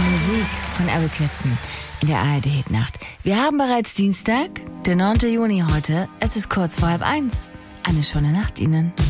Musik von Eric Clapton in der ARD-Hitnacht. Wir haben bereits Dienstag, der 9. Juni heute. Es ist kurz vor 12:30. Eine schöne Nacht Ihnen.